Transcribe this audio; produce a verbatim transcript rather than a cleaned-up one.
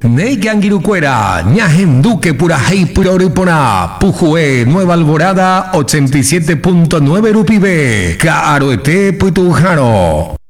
Neigangirucuera, Ñajenduque Purajei Puroripona, Pujue, Nueva Alborada, ochenta y siete punto nueve Rupibe, Caroete Putujano.